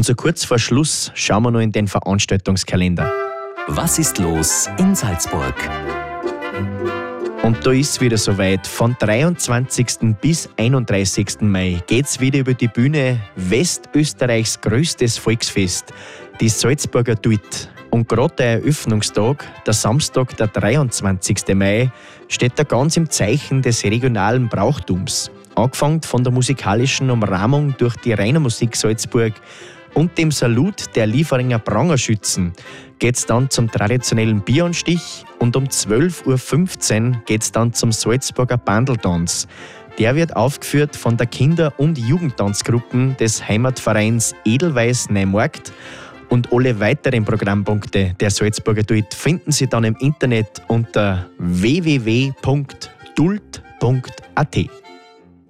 Und so kurz vor Schluss schauen wir noch in den Veranstaltungskalender. Was ist los in Salzburg? Und da ist es wieder soweit. Von 23. bis 31. Mai geht's wieder über die Bühne. Westösterreichs größtes Volksfest, die Salzburger Duit. Und gerade der Eröffnungstag, der Samstag, der 23. Mai, steht da ganz im Zeichen des regionalen Brauchtums. Angefangen von der musikalischen Umrahmung durch die Rainer Musik Salzburg und dem Salut der Lieferinger Prangerschützen geht's dann zum traditionellen Bieranstich und um 12.15 Uhr geht's dann zum Salzburger Bandeltanz. Der wird aufgeführt von der Kinder- und Jugendtanzgruppen des Heimatvereins Edelweiß Neumarkt. Und alle weiteren Programmpunkte der Salzburger Duit finden Sie dann im Internet unter www.dult.at.